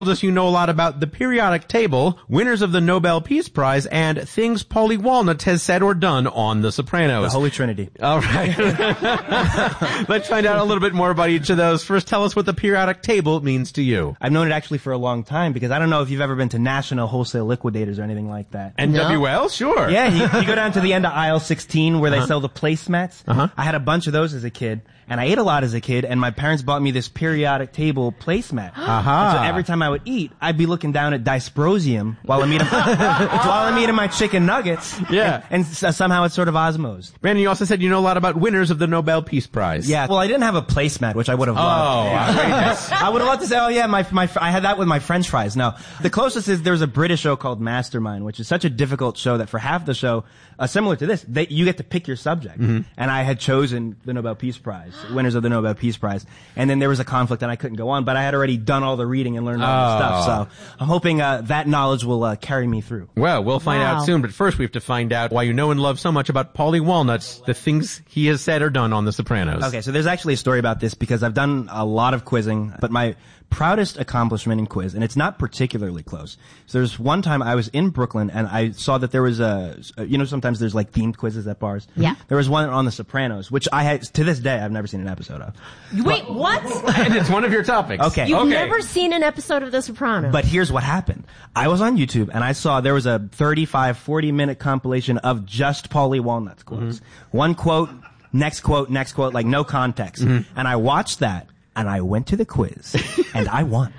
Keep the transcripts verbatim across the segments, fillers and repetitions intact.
us you know a lot about the periodic table, winners of the Nobel Peace Prize, and things Paulie Walnuts has said or done on The Sopranos. The Holy Trinity. All right. Let's find out a little bit more about each of those. First, tell us what the periodic table means to you. I've known it actually for a long time because I don't know if you've ever been to National Wholesale Liquidators or anything like that. N W L? No. Sure. Yeah, you, you go down to the end of aisle sixteen where uh-huh. they sell the placemats. Uh-huh. I had a bunch of those as a kid, and I ate a lot as a kid, and my parents bought me this periodic table placemat. Uh-huh. So every time I would eat, I'd be looking down at dysprosium while I'm eating, while I'm eating my chicken nuggets. Yeah. And, and s- somehow it's sort of osmosed. Brandon, you also said you know a lot about winners of the Nobel Peace Prize. Yeah. Well, I didn't have a placemat, which I would have loved. Oh, outrageous. I would have loved to say, oh yeah, my, my, I had that with my French fries. No. The closest is there's a British show called Mastermind, which is such a difficult show that for half the show, uh, similar to this, they, you get to pick your subject. Mm-hmm. And I had chosen the Nobel Peace Prize, winners of the Nobel Peace Prize. And then there was a conflict and I couldn't go on, but I had already done all the reading and learned all Oh. the stuff. So I'm hoping, uh, that knowledge will, uh, carry me through. Well, we'll find Wow. out soon, but first we have to find out why you know and love so much about Paulie Walnuts, the things he has said or done on The Sopranos. Okay, so there's actually a story about this because I've done a lot of quizzing, but my proudest accomplishment in quiz, and it's not particularly close. So there's one time I was in Brooklyn and I saw that there was a, you know, sometimes there's like themed quizzes at bars. Yeah. There was one on The Sopranos, which I had, to this day, I've never seen an episode of. Wait, what? And it's one of your topics. Okay. You've okay. never seen an episode of The Sopranos. But here's what happened. I was on YouTube and I saw there was a thirty-five, forty minute compilation of just Paulie Walnuts quotes. Mm-hmm. One quote, next quote, next quote, like no context. Mm-hmm. And I watched that. And I went to the quiz, and I won.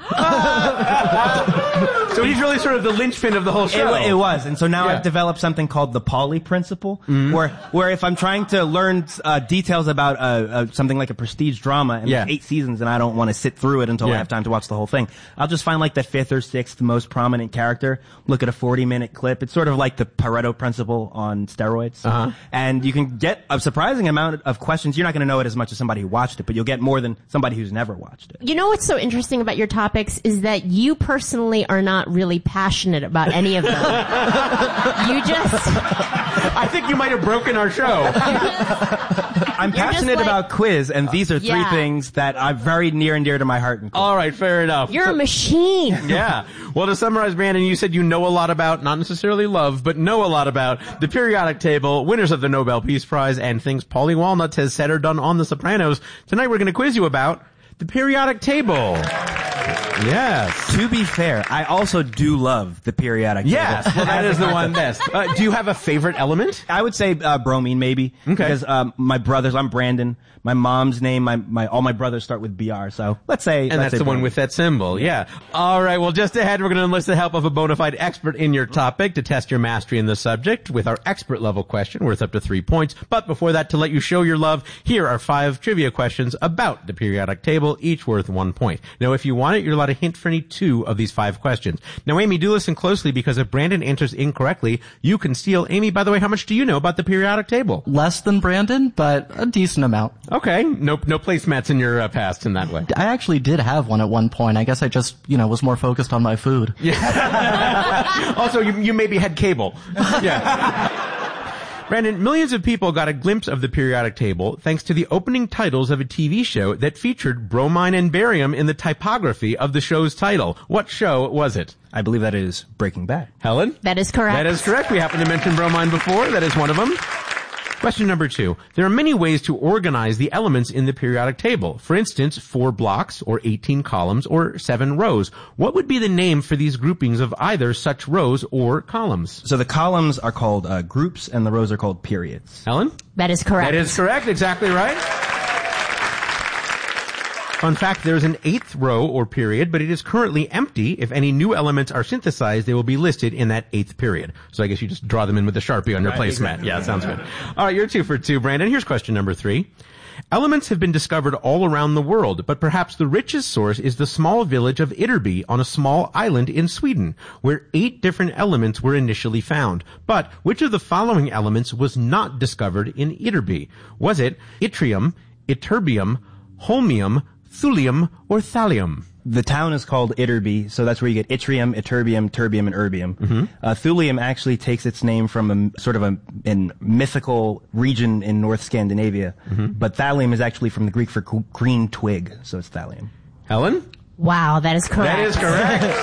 So he's really sort of the linchpin of the whole show. It, it was, and so now Yeah. I've developed something called the Paulie principle, Mm-hmm. where where if I'm trying to learn uh, details about uh, uh, something like a prestige drama, and Yeah. there's eight seasons, and I don't want to sit through it until Yeah. I have time to watch the whole thing, I'll just find like the fifth or sixth most prominent character, look at a forty minute clip. It's sort of like the Pareto principle on steroids, Uh-huh. and you can get a surprising amount of questions. You're not going to know it as much as somebody who watched it, but you'll get more than somebody who's never watched it. You know what's so interesting about your topics is that you personally are not really passionate about any of them. You just... I think you might have broken our show. I'm You're passionate just like- about quiz, and these are three Yeah. things that are very near and dear to my heart. And All right, fair enough. You're So- a machine. Yeah. Well, to summarize, Brandon, you said you know a lot about, not necessarily love, but know a lot about the periodic table, winners of the Nobel Peace Prize, and things Paulie Walnuts has said or done on The Sopranos. Tonight we're going to quiz you about the periodic table. Yes. To be fair, I also do love the periodic table. Yes. Well, that is the one best. Uh, do you have a favorite element? I would say uh, bromine, maybe. Okay. Because um, my brothers, I'm Brandon. My mom's name, my, my all my brothers start with B R. So let's say, And let's that's say the one bromine. with that symbol, yeah. All right, well, just ahead, we're going to enlist the help of a bona fide expert in your topic to test your mastery in the subject with our expert level question worth up to three points. But before that, to let you show your love, here are five trivia questions about the periodic table, each worth one point. Now, if you want it, you're allowed a hint for any two of these five questions. Now, Amy, do listen closely because if Brandon answers incorrectly, you can steal. Amy, by the way, how much do you know about the periodic table? Less than Brandon, but a decent amount. Okay, no, no placemats in your uh, past in that way. I actually did have one at one point. I guess I just, you know, was more focused on my food. Yeah. Also, you, you maybe had cable. Yeah. Brandon, millions of people got a glimpse of the periodic table thanks to the opening titles of a T V show that featured bromine and barium in the typography of the show's title. What show was it? I believe that is Breaking Bad. Helen? That is correct. That is correct. We happened to mention bromine before. That is one of them. Question number two. There are many ways to organize the elements in the periodic table. For instance, four blocks, or eighteen columns, or seven rows. What would be the name for these groupings of either such rows or columns? So the columns are called uh, groups, and the rows are called periods. Helen? That is correct. That is correct. Exactly right. Fun fact, there's an eighth row or period, but it is currently empty. If any new elements are synthesized, they will be listed in that eighth period. So I guess you just draw them in with a Sharpie on your Right, placemat. exactly. Yeah, sounds good. All right, you're two for two, Brandon. Here's question number three. Elements have been discovered all around the world, but perhaps the richest source is the small village of Ytterby on a small island in Sweden, where eight different elements were initially found. But which of the following elements was not discovered in Ytterby? Was it yttrium, ytterbium, holmium, thulium, or thallium? The town is called Ytterby, so that's where you get yttrium, ytterbium, terbium, and erbium. Mm-hmm. Uh, thulium actually takes its name from a sort of a, a mythical region in North Scandinavia, mm-hmm. but thallium is actually from the Greek for green twig, so it's thallium. Helen? Wow, that is correct. That is correct.